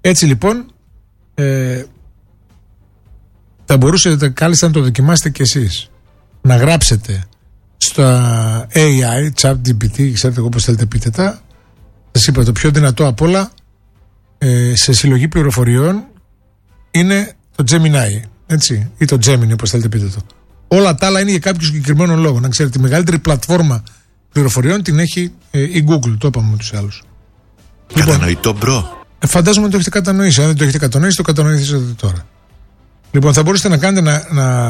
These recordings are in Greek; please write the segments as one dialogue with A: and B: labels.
A: Έτσι λοιπόν θα μπορούσατε κάλλιστα να το δοκιμάσετε κι εσείς. Να γράψετε στα AI, ChatGPT, ξέρετε εγώ πώς θέλετε πείτε τα. Σας είπα, το πιο δυνατό απ' όλα σε συλλογή πληροφοριών είναι το Gemini, έτσι, ή το Gemini όπως θέλετε πείτε το. Όλα τα άλλα είναι για κάποιο συγκεκριμένο λόγο. Να ξέρετε, τη μεγαλύτερη πλατφόρμα πληροφοριών την έχει η Google, το είπαμε με τους άλλους.
B: Κατανοητό, μπρο.
A: Φαντάζομαι ότι το έχετε κατανοήσει. Αν δεν το έχετε κατανοήσει, το κατανοήσετε τώρα. Λοιπόν, θα μπορούσατε να κάνετε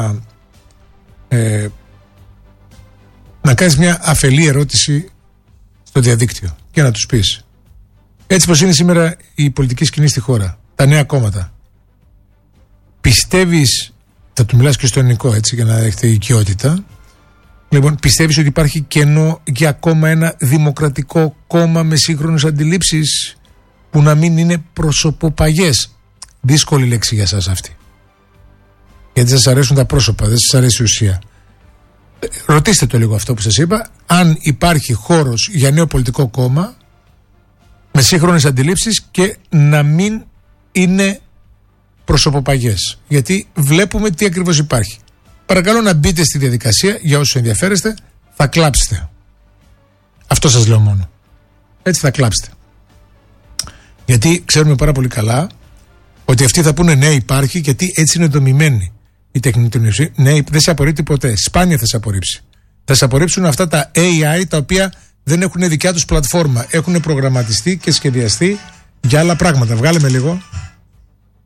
A: να κάνεις μια αφελή ερώτηση στο διαδίκτυο και να τους πεις. Έτσι πως είναι σήμερα η πολιτική σκηνή στη χώρα, τα νέα κόμματα. Πιστεύεις, θα του μιλάς και στο ελληνικό έτσι για να έχετε οικειότητα. Λοιπόν, πιστεύεις ότι υπάρχει κενό για ακόμα ένα δημοκρατικό κόμμα με σύγχρονες αντιλήψεις που να μην είναι προσωποπαγές? Δύσκολη λέξη για σας αυτή. Γιατί σας αρέσουν τα πρόσωπα, δεν σας αρέσει η ουσία. Ρωτήστε το λίγο αυτό που σας είπα, αν υπάρχει χώρος για νέο πολιτικό κόμμα με σύγχρονες αντιλήψεις και να μην είναι προσωποπαγές. Γιατί βλέπουμε τι ακριβώς υπάρχει. Παρακαλώ να μπείτε στη διαδικασία, για όσους ενδιαφέρεστε, θα κλάψετε. Αυτό σας λέω μόνο. Έτσι θα κλάψετε. Γιατί ξέρουμε πάρα πολύ καλά ότι αυτοί θα πούνε ναι, υπάρχει, γιατί έτσι είναι δομημένη η τεχνητή νοημοσύνη. Ναι, δεν σε απορρίπτει ποτέ. Σπάνια θα σε απορρίψει. Θα σε απορρίψουν αυτά τα AI τα οποία δεν έχουν δικιά τους πλατφόρμα. Έχουν προγραμματιστεί και σχεδιαστεί για άλλα πράγματα. Βγάλε με λίγο.